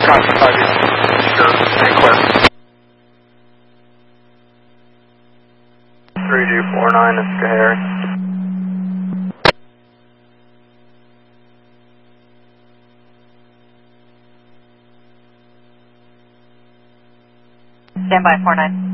Sure, and clear. 3249, this is Harry. Stand by, 49.